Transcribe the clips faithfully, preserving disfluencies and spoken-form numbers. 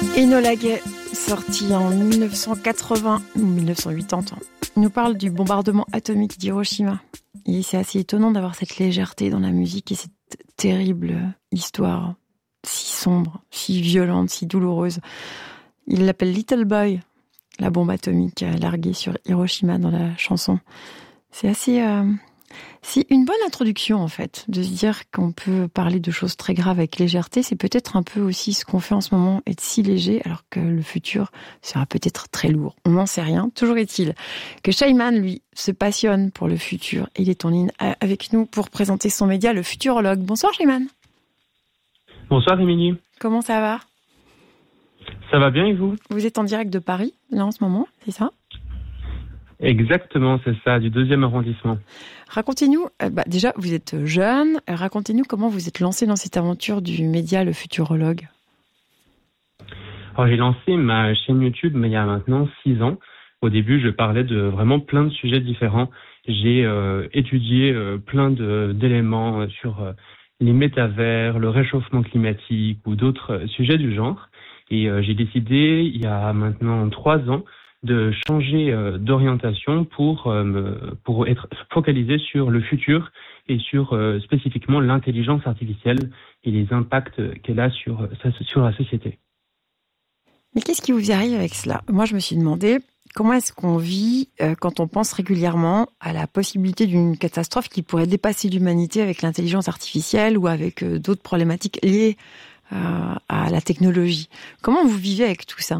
Enola Gay, sorti en dix-neuf cent quatre-vingts ou dix-neuf cent quatre-vingt-dix, nous parle du bombardement atomique d'Hiroshima. Et c'est assez étonnant d'avoir cette légèreté dans la musique et cette terrible histoire si sombre, si violente, si douloureuse. Il l'appelle Little Boy, la bombe atomique larguée sur Hiroshima dans la chanson. C'est assez... Euh, c'est une bonne introduction, en fait, de se dire qu'on peut parler de choses très graves avec légèreté. C'est peut-être un peu aussi ce qu'on fait en ce moment, être si léger, alors que le futur sera peut-être très lourd. On n'en sait rien. Toujours est-il que Shaiman, lui, se passionne pour le futur. Il est en ligne avec nous pour présenter son média, le Futurologue. Bonsoir, Shaiman. Bonsoir, Émilie. Comment ça va ? Ça va bien et vous ? Vous êtes en direct de Paris, là, en ce moment, c'est ça ? Exactement, c'est ça, du deuxième arrondissement. Racontez-nous, euh, bah déjà, vous êtes jeune, racontez-nous comment vous êtes lancé dans cette aventure du média, le Futurologue. Alors, j'ai lancé ma chaîne YouTube, mais il y a maintenant six ans. Au début, je parlais de vraiment plein de sujets différents. J'ai euh, étudié euh, plein de, d'éléments sur euh, les métavers, le réchauffement climatique ou d'autres euh, sujets du genre. Et euh, j'ai décidé, il y a maintenant trois ans, de changer euh, d'orientation pour euh, me, pour être focalisé sur le futur et sur euh, spécifiquement l'intelligence artificielle et les impacts qu'elle a sur sur la société. Mais qu'est-ce qui vous arrive avec cela ? Moi, je me suis demandé comment est-ce qu'on vit euh, quand on pense régulièrement à la possibilité d'une catastrophe qui pourrait dépasser l'humanité avec l'intelligence artificielle ou avec euh, d'autres problématiques liées euh, à la technologie. Comment vous vivez avec tout ça ?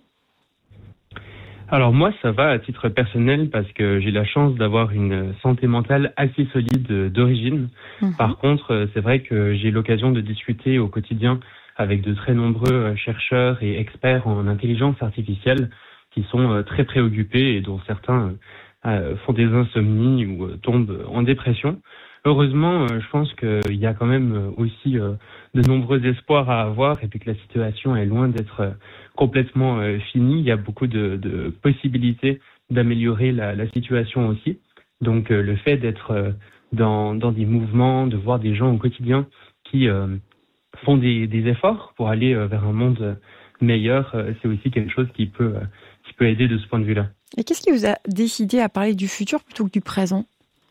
Alors moi, ça va à titre personnel parce que j'ai la chance d'avoir une santé mentale assez solide d'origine. Mmh. Par contre, c'est vrai que j'ai l'occasion de discuter au quotidien avec de très nombreux chercheurs et experts en intelligence artificielle qui sont très préoccupés et dont certains font des insomnies ou tombent en dépression. Heureusement, je pense qu'il y a quand même aussi de nombreux espoirs à avoir et puis que la situation est loin d'être complètement finie. Il y a beaucoup de, de possibilités d'améliorer la, la situation aussi. Donc le fait d'être dans, dans des mouvements, de voir des gens au quotidien qui euh, font des, des efforts pour aller vers un monde meilleur, c'est aussi quelque chose qui peut, qui peut aider de ce point de vue-là. Et qu'est-ce qui vous a décidé à parler du futur plutôt que du présent ?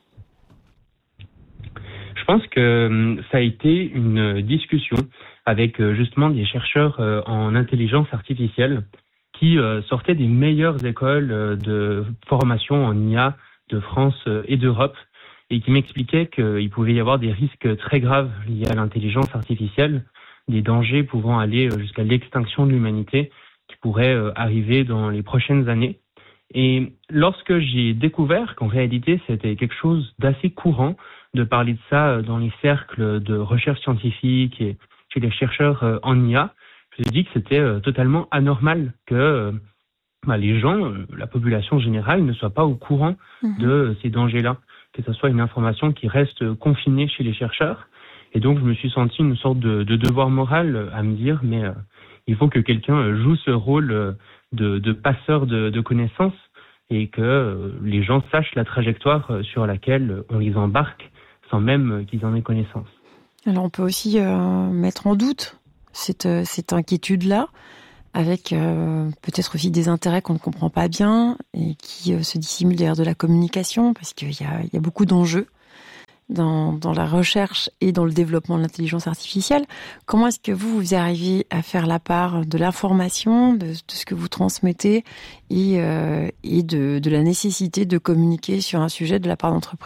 Je pense que ça a été une discussion avec justement des chercheurs en intelligence artificielle qui sortaient des meilleures écoles de formation en I A de France et d'Europe et qui m'expliquaient qu'il pouvait y avoir des risques très graves liés à l'intelligence artificielle, des dangers pouvant aller jusqu'à l'extinction de l'humanité qui pourraient arriver dans les prochaines années. Et lorsque j'ai découvert qu'en réalité c'était quelque chose d'assez courant de parler de ça dans les cercles de recherche scientifique et chez les chercheurs en I A, je me suis dit que c'était totalement anormal que bah, les gens, la population générale, ne soient pas au courant mmh. de ces dangers-là, que ce soit une information qui reste confinée chez les chercheurs. Et donc je me suis senti une sorte de, de devoir moral à me dire, mais euh, il faut que quelqu'un joue ce rôle de, de passeur de, de connaissances et que euh, les gens sachent la trajectoire sur laquelle on les embarque sans même qu'ils en aient connaissance. Alors on peut aussi euh, mettre en doute cette, cette inquiétude-là, avec euh, peut-être aussi des intérêts qu'on ne comprend pas bien et qui euh, se dissimulent derrière de la communication, parce qu'il y a, il y a beaucoup d'enjeux dans, dans la recherche et dans le développement de l'intelligence artificielle. Comment est-ce que vous, vous arrivez à faire la part de l'information, de, de ce que vous transmettez et, euh, et de, de la nécessité de communiquer sur un sujet de la part d'entreprise ?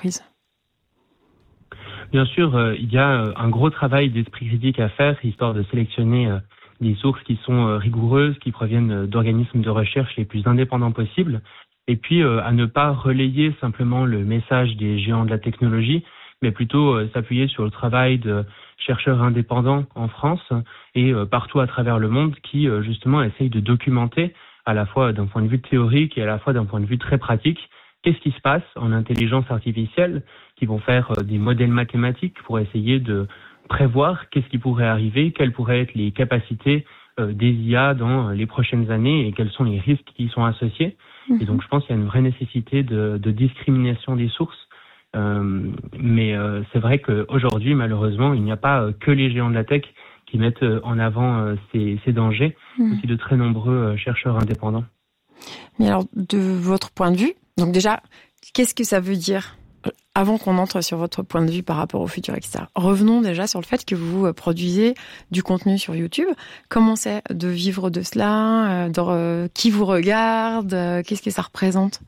Bien sûr, euh, il y a un gros travail d'esprit critique à faire, histoire de sélectionner euh, des sources qui sont euh, rigoureuses, qui proviennent d'organismes de recherche les plus indépendants possibles, et puis euh, à ne pas relayer simplement le message des géants de la technologie, mais plutôt euh, s'appuyer sur le travail de chercheurs indépendants en France et euh, partout à travers le monde qui euh, justement essayent de documenter à la fois d'un point de vue théorique et à la fois d'un point de vue très pratique qu'est-ce qui se passe en intelligence artificielle, qui vont faire euh, des modèles mathématiques pour essayer de prévoir qu'est-ce qui pourrait arriver, quelles pourraient être les capacités euh, des I A dans les prochaines années et quels sont les risques qui y sont associés. Mmh. Et donc je pense qu'il y a une vraie nécessité de, de discrimination des sources. Euh, mais euh, c'est vrai qu'aujourd'hui, malheureusement, il n'y a pas euh, que les géants de la tech qui mettent en avant euh, ces, ces dangers, mmh. aussi de très nombreux euh, chercheurs indépendants. Mais alors, de votre point de vue, donc déjà, qu'est-ce que ça veut dire, avant qu'on entre sur votre point de vue par rapport au futur, et cetera. Revenons déjà sur le fait que vous produisez du contenu sur YouTube. Comment c'est de vivre de cela, de, euh, qui vous regarde, euh, qu'est-ce que ça représente?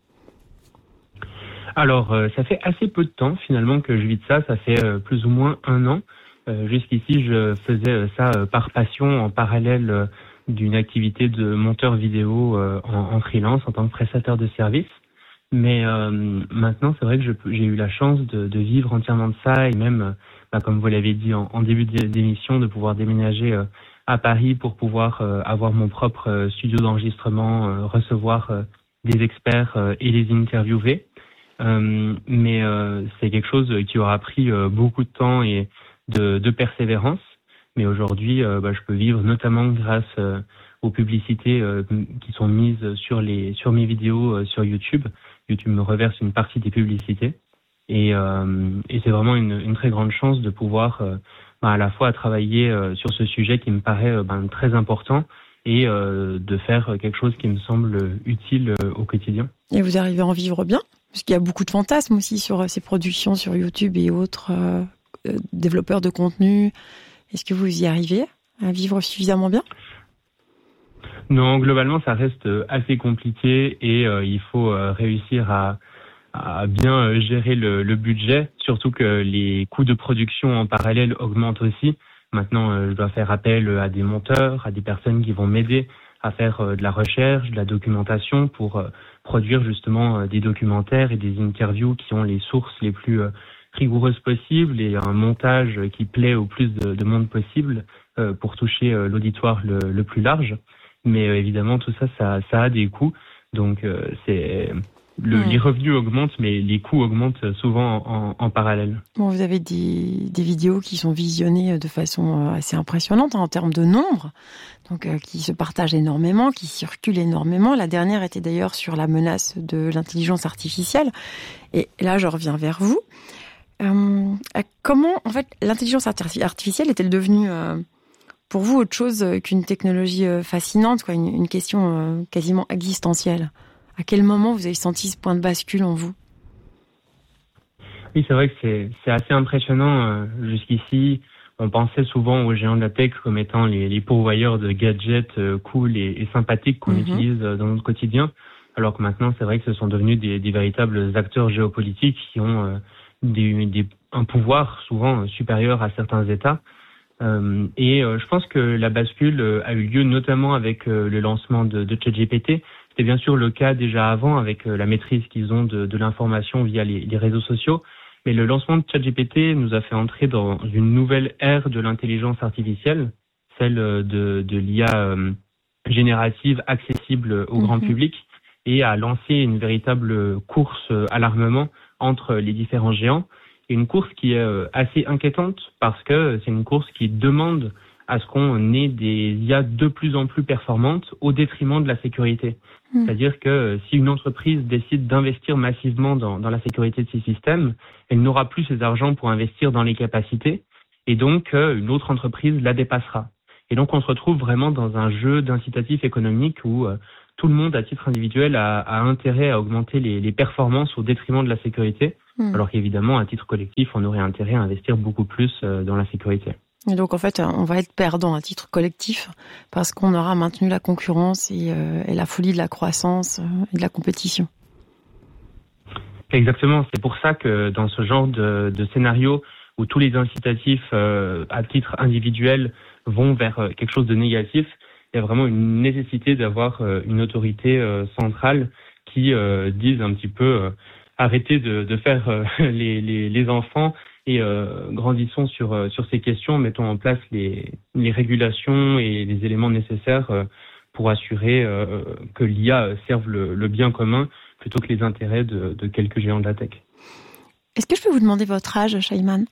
Alors, euh, ça fait assez peu de temps finalement que je vis de ça. Ça fait euh, plus ou moins un an. Euh, jusqu'ici, je faisais ça euh, par passion en parallèle euh, d'une activité de monteur vidéo euh, en, en freelance en tant que prestataire de services. Mais euh, maintenant, c'est vrai que je, j'ai eu la chance de, de vivre entièrement de ça et même, bah, comme vous l'avez dit en, en début d'émission, de pouvoir déménager euh, à Paris pour pouvoir euh, avoir mon propre euh, studio d'enregistrement, euh, recevoir euh, des experts euh, et les interviewer. Euh, mais euh, c'est quelque chose qui aura pris euh, beaucoup de temps et de, de persévérance. Mais aujourd'hui, euh, bah, je peux vivre notamment grâce euh, aux publicités euh, qui sont mises sur les sur mes vidéos euh, sur YouTube. YouTube me reverse une partie des publicités et, euh, et c'est vraiment une, une très grande chance de pouvoir euh, bah, à la fois travailler euh, sur ce sujet qui me paraît euh, bah, très important et euh, de faire quelque chose qui me semble utile euh, au quotidien. Et vous arrivez à en vivre bien? Parce qu'il y a beaucoup de fantasmes aussi sur ces productions sur YouTube et autres euh, euh, développeurs de contenu. Est-ce que vous y arrivez à vivre suffisamment bien? Non, globalement, ça reste assez compliqué et euh, il faut euh, réussir à, à bien euh, gérer le, le budget, surtout que les coûts de production en parallèle augmentent aussi. Maintenant, euh, je dois faire appel à des monteurs, à des personnes qui vont m'aider à faire euh, de la recherche, de la documentation pour euh, produire justement euh, des documentaires et des interviews qui ont les sources les plus euh, rigoureuses possibles et un montage qui plaît au plus de, de monde possible euh, pour toucher euh, l'auditoire le, le plus large. Mais euh, évidemment, tout ça, ça, ça a des coûts. Donc, euh, c'est le, mmh. les revenus augmentent, mais les coûts augmentent souvent en, en parallèle. Bon, vous avez des, des vidéos qui sont visionnées de façon assez impressionnante hein, en termes de nombre, donc euh, qui se partagent énormément, qui circulent énormément. La dernière était d'ailleurs sur la menace de l'intelligence artificielle. Et là, je reviens vers vous. Euh, comment, en fait, l'intelligence artificielle est-elle devenue euh, pour vous autre chose qu'une technologie euh, fascinante, quoi, une, une question euh, quasiment existentielle? À quel moment vous avez senti ce point de bascule en vous? Oui, c'est vrai que c'est, c'est assez impressionnant. Euh, jusqu'ici, on pensait souvent aux géants de la tech comme étant les, les pourvoyeurs de gadgets euh, cool et, et sympathiques qu'on mm-hmm. utilise dans notre quotidien, alors que maintenant, c'est vrai que ce sont devenus des, des véritables acteurs géopolitiques qui ont euh, Des, des, un pouvoir souvent supérieur à certains États. Euh, et euh, je pense que la bascule euh, a eu lieu notamment avec euh, le lancement de, de ChatGPT. C'était bien sûr le cas déjà avant avec euh, la maîtrise qu'ils ont de, de l'information via les, les réseaux sociaux. Mais le lancement de ChatGPT nous a fait entrer dans une nouvelle ère de l'intelligence artificielle, celle de, de l'I A euh, générative accessible au mmh. grand public, et a lancé une véritable course à l'armement entre les différents géants. Et une course qui est assez inquiétante parce que c'est une course qui demande à ce qu'on ait des I A de plus en plus performantes au détriment de la sécurité. Mmh. C'est-à-dire que si une entreprise décide d'investir massivement dans, dans la sécurité de ses systèmes, elle n'aura plus ses argents pour investir dans les capacités et donc une autre entreprise la dépassera. Et donc on se retrouve vraiment dans un jeu d'incitatifs économiques où euh, tout le monde, à titre individuel, a, a intérêt à augmenter les, les performances au détriment de la sécurité, mmh. alors qu'évidemment, à titre collectif, on aurait intérêt à investir beaucoup plus euh, dans la sécurité. Et donc, en fait, on va être perdant à titre collectif parce qu'on aura maintenu la concurrence et, euh, et la folie de la croissance et de la compétition. Exactement. C'est pour ça que dans ce genre de, de scénario où tous les incitatifs euh, à titre individuel vont vers euh, quelque chose de négatif, il y a vraiment une nécessité d'avoir euh, une autorité euh, centrale qui euh, dise un petit peu euh, arrêtez de, de faire euh, les, les, les enfants et euh, grandissons sur, euh, sur ces questions, mettons en place les, les régulations et les éléments nécessaires euh, pour assurer euh, que l'I A serve le, le bien commun plutôt que les intérêts de, de quelques géants de la tech. Est-ce que je peux vous demander votre âge, Shaiman?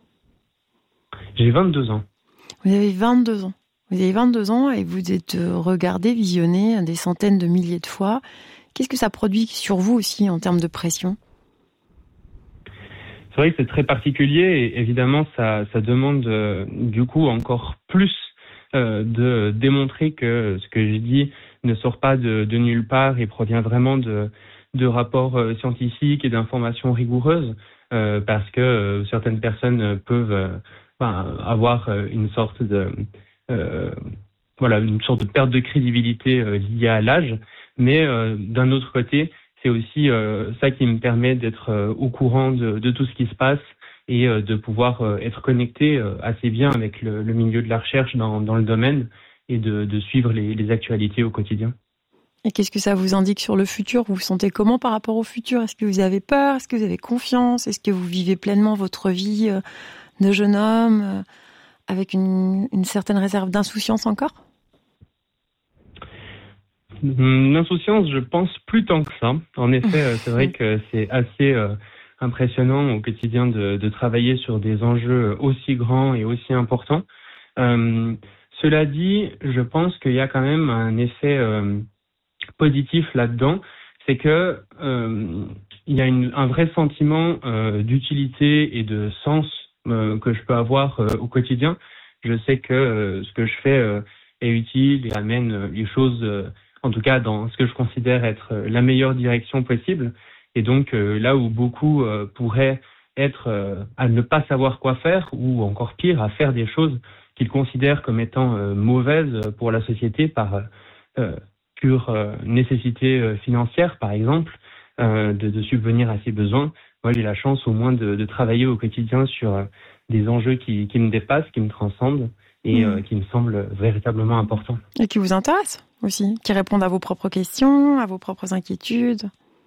J'ai vingt-deux ans. Vous avez vingt-deux ans. Vous avez vingt-deux ans et vous êtes regardé, visionné des centaines de milliers de fois. Qu'est-ce que ça produit sur vous aussi en termes de pression? C'est vrai que c'est très particulier et évidemment ça, ça demande euh, du coup encore plus euh, de démontrer que ce que je dis ne sort pas de, de nulle part et provient vraiment de, de rapports euh, scientifiques et d'informations rigoureuses euh, parce que euh, certaines personnes peuvent euh, enfin, avoir euh, une sorte de euh, voilà une sorte de perte de crédibilité euh, liée à l'âge, mais euh, d'un autre côté c'est aussi euh, ça qui me permet d'être euh, au courant de, de tout ce qui se passe et euh, de pouvoir euh, être connecté euh, assez bien avec le, le milieu de la recherche dans, dans le domaine et de, de suivre les, les actualités au quotidien. Et qu'est-ce que ça vous indique sur le futur? Vous vous sentez comment par rapport au futur? Est-ce que vous avez peur? Est-ce que vous avez confiance? Est-ce que vous vivez pleinement votre vie euh, de jeune homme euh, avec une, une certaine réserve d'insouciance encore? L'insouciance, je pense plus tant que ça. En effet, c'est vrai que c'est assez euh, impressionnant au quotidien de, de travailler sur des enjeux aussi grands et aussi importants. Euh, cela dit, je pense qu'il y a quand même un effet euh, positif là-dedans, c'est que euh, il y a une, un vrai sentiment euh, d'utilité et de sens euh, que je peux avoir euh, au quotidien. Je sais que euh, ce que je fais euh, est utile et amène euh, les choses euh, en tout cas dans ce que je considère être la meilleure direction possible. Et donc euh, là où beaucoup euh, pourraient être euh, à ne pas savoir quoi faire, ou encore pire, à faire des choses qu'ils considèrent comme étant euh, mauvaises pour la société par euh, pure euh, nécessité euh, financière, par exemple, euh, de, de subvenir à ses besoins. Moi, j'ai la chance au moins de, de travailler au quotidien sur euh, des enjeux qui, qui me dépassent, qui me transcendent et mmh. euh, qui me semblent véritablement importants. Et qui vous intéressent aussi, qui répondent à vos propres questions, à vos propres inquiétudes.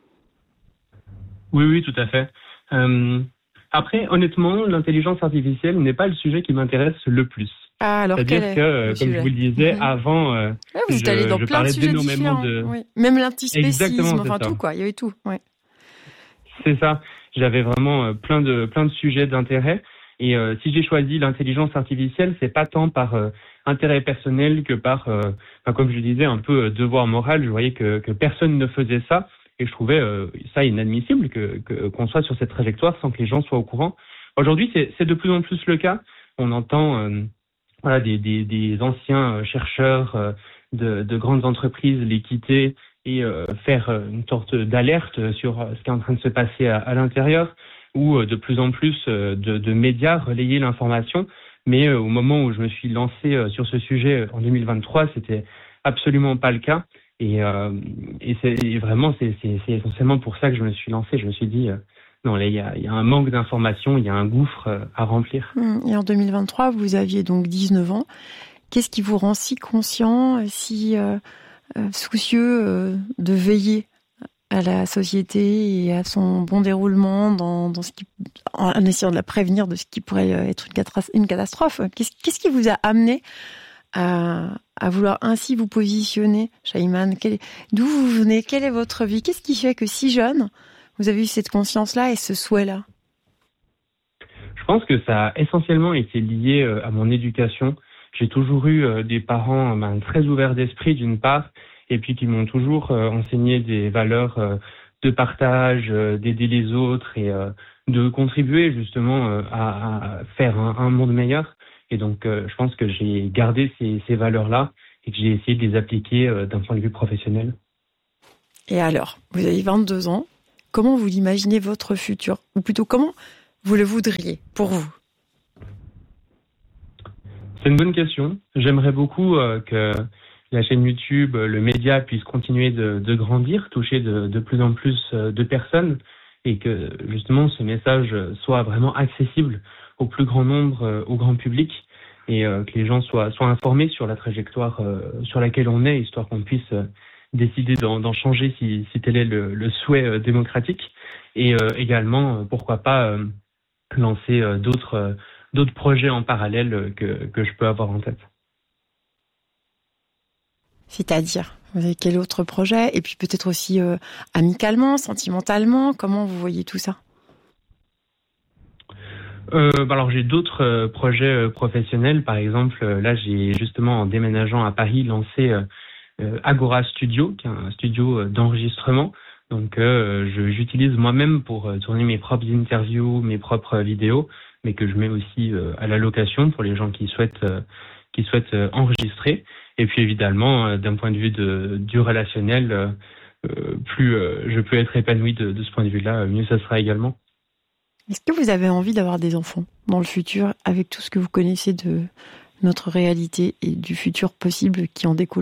Oui, oui, tout à fait. Euh, après, honnêtement, l'intelligence artificielle n'est pas le sujet qui m'intéresse le plus. Ah, alors C'est-à-dire que, euh, comme sujet. je vous le disais, mmh. avant, euh, ouais, vous êtes allé dans je plein de sujets différents. De... Oui. Même l'antispécisme, enfin tout, quoi. Il y avait tout. Ouais. C'est ça. J'avais vraiment euh, plein de plein de sujets d'intérêt. Et euh, si j'ai choisi l'intelligence artificielle, c'est pas tant par euh, intérêt personnel que par, euh, enfin, comme je disais, un peu euh, devoir moral. Je voyais que, que personne ne faisait ça et je trouvais euh, ça inadmissible que, que qu'on soit sur cette trajectoire sans que les gens soient au courant. Aujourd'hui, c'est, c'est de plus en plus le cas. On entend euh, voilà des, des, des anciens chercheurs euh, de, de grandes entreprises les quitter et euh, faire une sorte d'alerte sur ce qui est en train de se passer à, à l'intérieur, ou de plus en plus de, de médias relayer l'information. Mais au moment où je me suis lancé sur ce sujet en deux mille vingt-trois, c'était absolument pas le cas. Et, euh, et, c'est, et vraiment, c'est, c'est, c'est essentiellement pour ça que je me suis lancé. Je me suis dit, euh, non, là, il y a, il y a un manque d'informations, il y a un gouffre à remplir. Et en deux mille vingt-trois, vous aviez donc dix-neuf ans. Qu'est-ce qui vous rend si conscient, si euh, euh, soucieux euh, de veiller à la société et à son bon déroulement dans, dans ce qui, en essayant de la prévenir de ce qui pourrait être une catastrophe? Qu'est-ce, qu'est-ce qui vous a amené à, à vouloir ainsi vous positionner, Shaiman? Quel, d'où vous venez? Quelle est votre vie? Qu'est-ce qui fait que si jeune, vous avez eu cette conscience-là et ce souhait-là? Je pense que ça a essentiellement été lié à mon éducation. J'ai toujours eu des parents ben, très ouverts d'esprit d'une part, et puis qui m'ont toujours euh, enseigné des valeurs euh, de partage, euh, d'aider les autres et euh, de contribuer justement euh, à, à faire un, un monde meilleur. Et donc, euh, je pense que j'ai gardé ces, ces valeurs-là et que j'ai essayé de les appliquer euh, d'un point de vue professionnel. Et alors, vous avez vingt-deux ans, comment vous imaginez votre futur? Ou plutôt, comment vous le voudriez pour vous? C'est une bonne question. J'aimerais beaucoup euh, que la chaîne YouTube, le média puisse continuer de, de grandir, toucher de, de plus en plus de personnes et que justement ce message soit vraiment accessible au plus grand nombre, au grand public et euh, que les gens soient, soient informés sur la trajectoire euh, sur laquelle on est, histoire qu'on puisse euh, décider d'en, d'en changer si, si tel est le, le souhait euh, démocratique et euh, également, pourquoi pas, euh, lancer euh, d'autres, euh, d'autres projets en parallèle que, que je peux avoir en tête. C'est-à-dire, vous avez quel autre projet? Et puis peut-être aussi euh, amicalement, sentimentalement, comment vous voyez tout ça? euh, bah alors j'ai d'autres euh, projets euh, professionnels. Par exemple, euh, là j'ai justement en déménageant à Paris lancé euh, euh, Agora Studio, qui est un studio euh, d'enregistrement Donc, euh, je, j'utilise moi-même pour euh, tourner mes propres interviews, mes propres vidéos, mais que je mets aussi euh, à la location pour les gens qui souhaitent, euh, qui souhaitent euh, enregistrer. Et puis évidemment, euh, d'un point de vue de, du relationnel, euh, euh, plus euh, je peux être épanoui de, de ce point de vue-là, mieux ça sera également. Est-ce que vous avez envie d'avoir des enfants dans le futur avec tout ce que vous connaissez de notre réalité et du futur possible qui en découlerait ?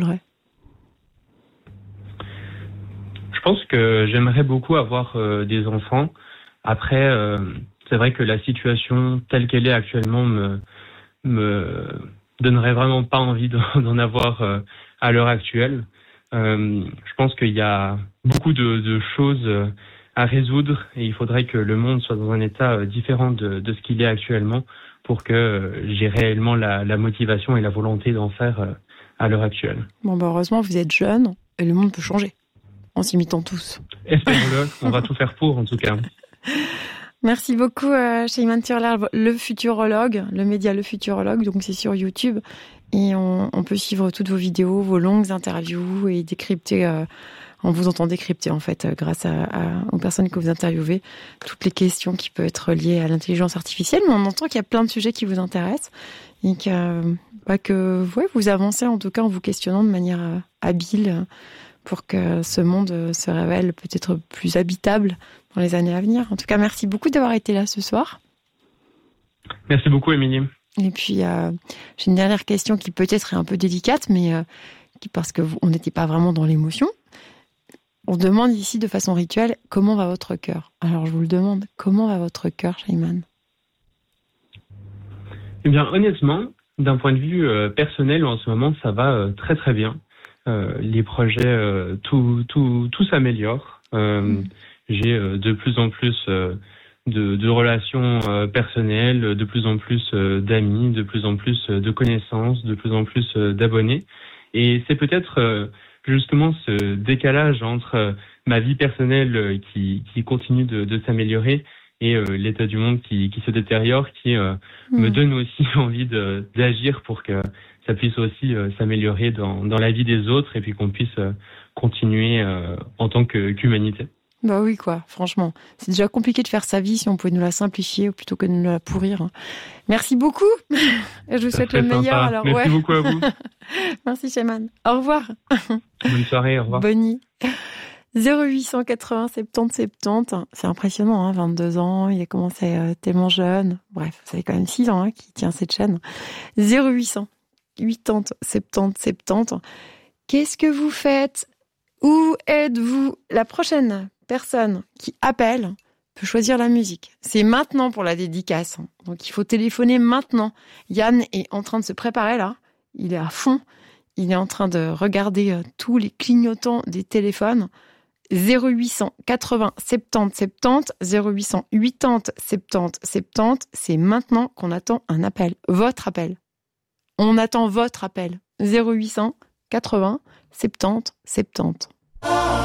Je pense que j'aimerais beaucoup avoir euh, des enfants. Après, euh, c'est vrai que la situation telle qu'elle est actuellement me, me donnerait vraiment pas envie d'en avoir euh, à l'heure actuelle. Euh, je pense qu'il y a beaucoup de, de choses à résoudre et il faudrait que le monde soit dans un état différent de, de ce qu'il est actuellement pour que j'ai réellement la, la motivation et la volonté d'en faire à l'heure actuelle. Bon, bah heureusement, vous êtes jeune et le monde peut changer en s'imitant tous. Espérons-le, on va tout faire pour en tout cas. Merci beaucoup, euh, Shaiman Turler, le futurologue, le média Le Futurologue, donc c'est sur YouTube. Et on, on peut suivre toutes vos vidéos, vos longues interviews et décrypter, euh, on vous entend décrypter en fait, euh, grâce à, à, aux personnes que vous interviewez, toutes les questions qui peuvent être liées à l'intelligence artificielle. Mais on entend qu'il y a plein de sujets qui vous intéressent et que, bah, que ouais, vous avancez en tout cas en vous questionnant de manière euh, habile pour que ce monde se révèle peut-être plus habitable dans les années à venir. En tout cas, merci beaucoup d'avoir été là ce soir. Merci beaucoup, Émilie. Et puis, euh, j'ai une dernière question qui peut-être est un peu délicate, mais euh, qui, parce qu'on n'était pas vraiment dans l'émotion. On demande ici de façon rituelle, comment va votre cœur ? Alors, je vous le demande, comment va votre cœur, Shaiman ? Eh bien, honnêtement, d'un point de vue euh, personnel, en ce moment, ça va euh, très très bien. Euh, les projets, euh, tout, tout, tout s'améliore. Euh, mmh. J'ai euh, de plus en plus euh, de, de relations euh, personnelles, de plus en plus euh, d'amis, de plus en plus euh, de connaissances, de plus en plus euh, d'abonnés. Et c'est peut-être euh, justement ce décalage entre euh, ma vie personnelle euh, qui, qui continue de, de s'améliorer et euh, l'état du monde qui, qui se détériore, qui euh, mmh. me donne aussi envie de, d'agir pour que ça puisse aussi euh, s'améliorer dans, dans la vie des autres et puis qu'on puisse euh, continuer euh, en tant que, qu'humanité. Bah oui, quoi, franchement. C'est déjà compliqué de faire sa vie si on pouvait nous la simplifier plutôt que de nous la pourrir. Merci beaucoup. Je vous souhaite le meilleur. Alors, Merci ouais. beaucoup à vous. Merci, Shaiman. Au revoir. Bonne soirée, au revoir. Bonne nuit. zéro huit cent quatre-vingts soixante-dix soixante-dix. C'est impressionnant, hein, vingt-deux ans, il a commencé euh, tellement jeune. Bref, ça fait quand même six ans hein, qu'il tient cette chaîne. zéro huit cents quatre-vingts soixante-dix soixante-dix. Qu'est-ce que vous faites ? Où êtes-vous ? La prochaine personne qui appelle peut choisir la musique. C'est maintenant pour la dédicace. Donc il faut téléphoner maintenant. Yann est en train de se préparer là. Il est à fond. Il est en train de regarder euh, tous les clignotants des téléphones. zéro huit cents quatre-vingts soixante-dix soixante-dix, zéro huit cents quatre-vingts soixante-dix soixante-dix. C'est maintenant qu'on attend un appel. Votre appel. On attend votre appel. zéro huit cents quatre-vingts soixante-dix soixante-dix.